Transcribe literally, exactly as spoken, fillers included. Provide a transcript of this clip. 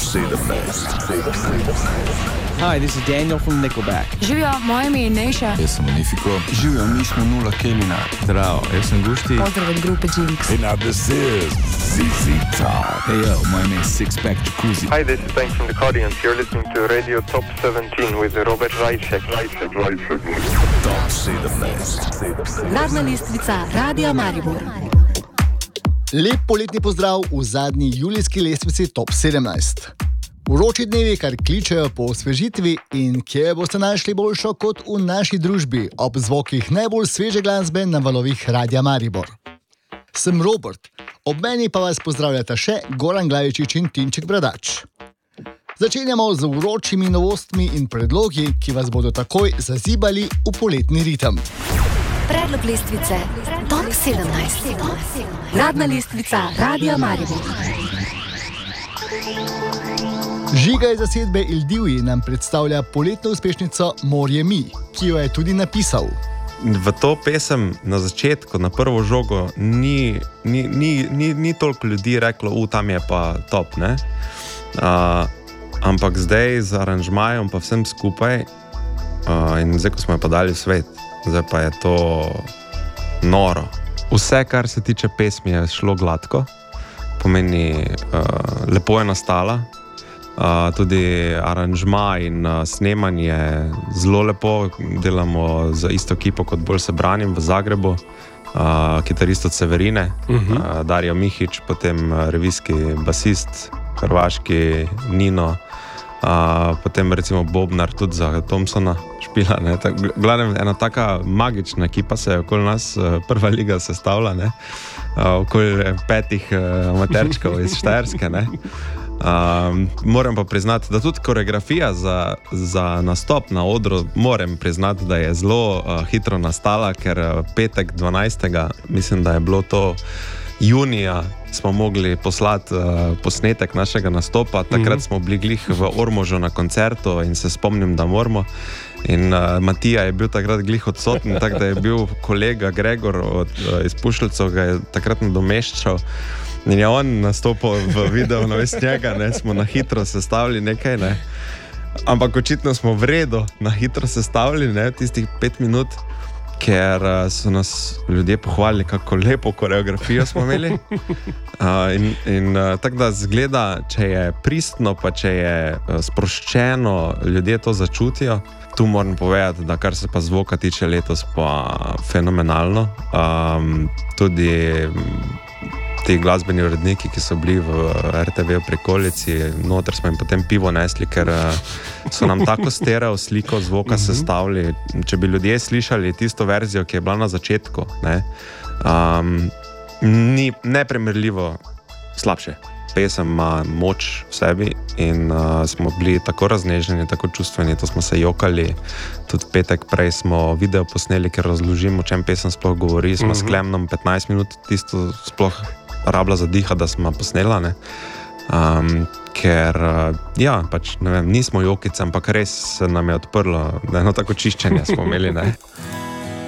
Hi, this is Daniel from Nickelback. Živijo, moje ime je Nejša. Jaz sem Unifiko. Živijo, mi smo Nula Kelina. Zdravo, jaz sem Gušti. Pozdrav od grupe Jinx. Hey, now this is Z Z Top. Hey yo, moje ime je Sixpack Jacuzzi. Hi, this is Ben from the Cardigans. You're listening to Radio Top seventeen with Robert Rajček. Top sedemnajst. Uradna lestvica Radia Maribor. Lep poletni pozdrav v zadnji julijski lestvici Top sedemnajst. Vroči dnevi kar kličejo po osvežitvi in kje boste našli boljšo kot v naši družbi ob zvokih najbolj sveže glasbe na valovih Radia Maribor. Sem Robert, ob meni pa vas pozdravljata še Goran Glavičič in Tinček Bradač. Začenjamo z vročimi novostmi in predlogi, ki vas bodo takoj zazibali v poletni ritem. Predlog lestvice Top sedemnajst. Uradna lestvica Radia Maribor. Žiga iz zasedbe Il Divji nam predstavlja poletno uspešnico Morje mi, ki jo je tudi napisal. V to pesem na začetku, na prvo žogo, ni, ni, ni, ni, ni toliko ljudi reklo, u, tam je pa top, ne? Uh, ampak zdaj z aranžmajem pa vsem skupaj uh, in zdaj, ko smo jo pa dali v svet, zdaj pa je to noro. Vse, kar se tiče pesmi, je šlo gladko, pomeni, uh, lepo je nastala. Uh, tudi aranžma in uh, snemanje zelo lepo, delamo z isto ekipo kot Bolj se branim v Zagrebu, uh, kitarist od Severine, uh-huh. uh, Darjo Mihič, potem uh, revijski basist, hrvaški Nino, uh, potem recimo Bobnar tudi za Thompsona špila. Ne? Tak, glavnem, ena taka magična ekipa se je okoli nas, uh, prva liga sestavlja, ne? Uh, okoli petih uh, amaterčkov iz Štajerske, ne? Um, moram pa priznati, da tudi koreografija za, za nastop na odru moram priznati, da je zelo uh, hitro nastala, ker uh, petek dvanajstega mislim, da je bilo to junija, smo mogli poslati uh, posnetek našega nastopa. Takrat smo bili glih v Ormožu na koncertu in se spomnim, da moramo. In uh, Matija je bil takrat glih odsoten, tako da je bil kolega Gregor od, uh, iz Pušljcev, ga je takrat nadomeščal. In je on nastopil v videu na ves njega, ne, smo na hitro sestavili nekaj, ne. Ampak očitno smo v redu na hitro sestavili, ne, tistih pet minut, ker so nas ljudje pohvalili, kako lepo koreografijo smo imeli. Uh, in in uh, tako da zgleda, če je pristno, pa če je uh, sproščeno, ljudje to začutijo. Tu moram povedati, da kar se pa zvoka tiče letos, pa fenomenalno. Um, tudi ti glasbeni uredniki, ki so bili v R T V v prikolici, noter smo jim potem pivo nesli, ker so nam tako stereo sliko zvoka sestavili. Če bi ljudje slišali tisto verzijo, ki je bila na začetku, ne, um, ni neprimerljivo slabše. Pesem ima moč v sebi in uh, smo bili tako razneženi, tako čustveni, to smo se jokali. Tudi petek prej smo video posneli, ker razložimo, o čem pesem sploh govori. Smo s Klemnom petnajst minut tisto sploh rabila za diha, da smo posnela, ne. Um, ker, uh, ja, pač, ne vem, nismo jokice, ampak res se nam je odprlo, da eno tako čiščenje smo imeli, ne.